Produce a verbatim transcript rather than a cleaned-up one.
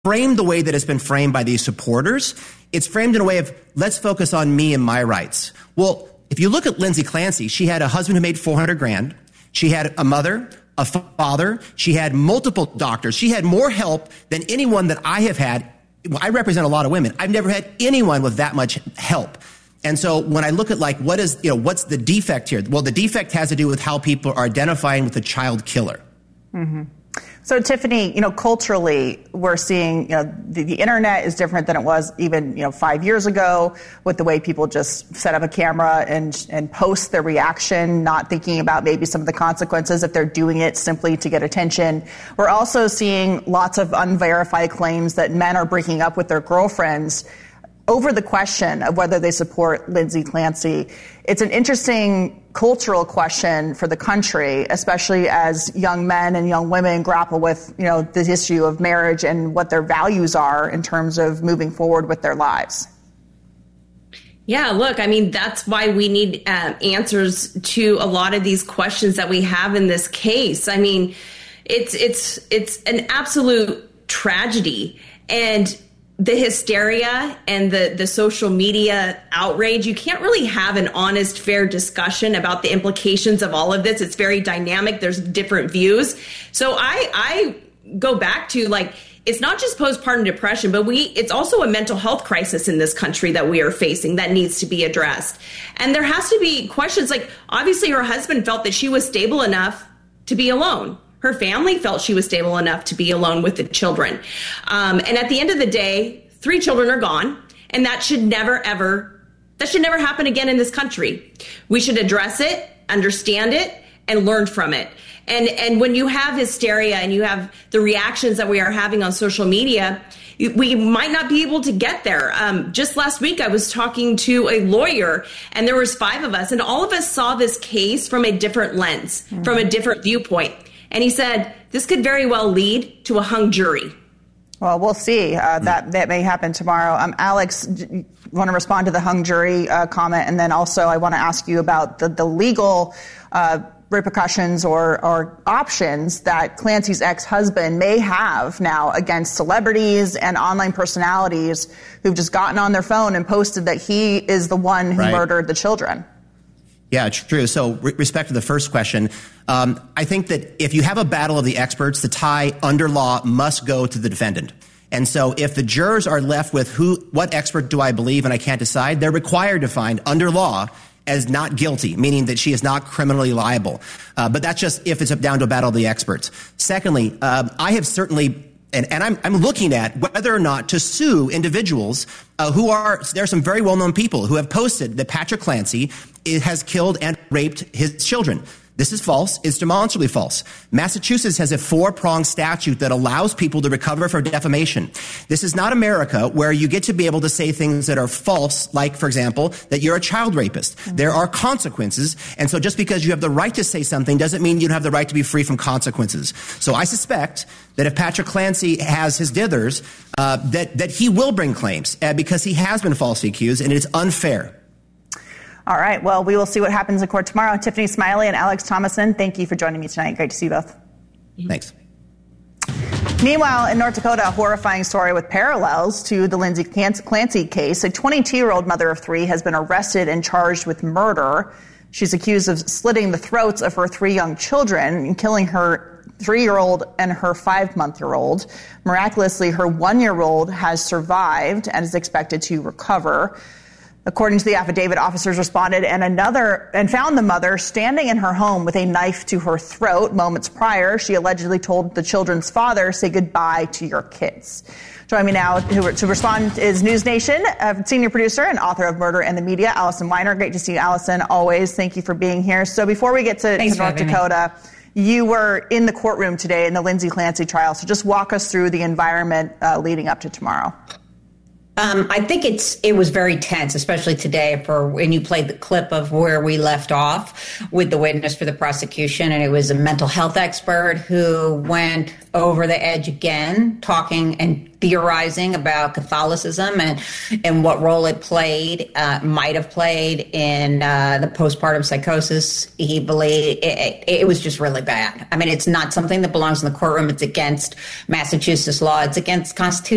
framed the way that it's been framed by these supporters. It's framed in a way of, let's focus on me and my rights. Well, if you look at Lindsay Clancy, she had a husband who made four hundred grand. She had a mother, a father. She had multiple doctors. She had more help than anyone that I have had. I represent a lot of women. I've never had anyone with that much help. And so when I look at like, what is, you know, what's the defect here? Well, the defect has to do with how people are identifying with the child killer. Mm-hmm. So, Tiffany, you know, culturally, we're seeing, you know, the, the internet is different than it was even, you know, five years ago with the way people just set up a camera and and post their reaction, not thinking about maybe some of the consequences if they're doing it simply to get attention. We're also seeing lots of unverified claims that men are breaking up with their girlfriends over the question of whether they support Lindsay Clancy. It's an interesting cultural question for the country, especially as young men and young women grapple with, you know, the issue of marriage and what their values are in terms of moving forward with their lives. Yeah, look, I mean, that's why we need uh, answers to a lot of these questions that we have in this case. I mean, it's it's it's an absolute tragedy. And the hysteria and the, the social media outrage, you can't really have an honest, fair discussion about the implications of all of this. It's very dynamic. There's different views. So I, I go back to, like, it's not just postpartum depression, but we it's also a mental health crisis in this country that we are facing that needs to be addressed. And there has to be questions like, obviously her husband felt that she was stable enough to be alone. Her family felt she was stable enough to be alone with the children. Um, and at the end of the day, three children are gone. And that should never, ever, that should never happen again in this country. We should address it, understand it, and learn from it. And, and when you have hysteria and you have the reactions that we are having on social media, we might not be able to get there. Um, just last week, I was talking to a lawyer, and there was five of us, and all of us saw this case from a different lens, mm-hmm. from a different viewpoint. And he said, this could very well lead to a hung jury. Well, we'll see. Uh, that that may happen tomorrow. Um, Alex, you want to respond to the hung jury uh, comment? And then also I want to ask you about the, the legal uh, repercussions or, or options that Clancy's ex-husband may have now against celebrities and online personalities who've just gotten on their phone and posted that he is the one who right. murdered the children. Yeah, true. So, with respect to the first question, um, I think that if you have a battle of the experts, the tie under law must go to the defendant. And so if the jurors are left with who, what expert do I believe and I can't decide, they're required to find under law as not guilty, meaning that she is not criminally liable. Uh, but that's just if it's down to a battle of the experts. Secondly, uh, I have certainly And, and I'm, I'm looking at whether or not to sue individuals uh, who are, there are some very well-known people who have posted that Patrick Clancy has killed and raped his children. This is false. It's demonstrably false. Massachusetts has a four-pronged statute that allows people to recover for defamation. This is not America, where you get to be able to say things that are false, like, for example, that you're a child rapist. Mm-hmm. There are consequences, and so just because you have the right to say something doesn't mean you don't have the right to be free from consequences. So I suspect that if Patrick Clancy has his dithers, uh, that, that he will bring claims uh, because he has been falsely accused, and it's unfair. All right. Well, we will see what happens in court tomorrow. Tiffany Smiley and Alex Thomason, thank you for joining me tonight. Great to see you both. Thanks. Meanwhile, in North Dakota, a horrifying story with parallels to the Lindsay Clancy case. A twenty-two-year-old mother of three has been arrested and charged with murder. She's accused of slitting the throats of her three young children and killing her three-year-old and her five-month-year-old. Miraculously, her one-year-old has survived and is expected to recover. According to the affidavit, officers responded and another and found the mother standing in her home with a knife to her throat. Moments prior, she allegedly told the children's father, "Say goodbye to your kids." Joining me now to, to respond is News Nation uh, senior producer and author of Murder and the Media, Allison Weiner. Great to see you, Allison. Always. Thank you for being here. So before we get to, to North Dakota, me. You were in the courtroom today in the Lindsay Clancy trial. So just walk us through the environment uh, leading up to tomorrow. Um, I think it's it was very tense, especially today for when you played the clip of where we left off with the witness for the prosecution. And it was a mental health expert who went over the edge again, talking and theorizing about Catholicism and, and what role it played, uh, might have played in uh, the postpartum psychosis. He believed it, it, it was just really bad. I mean, it's not something that belongs in the courtroom. It's against Massachusetts law. It's against Constitution.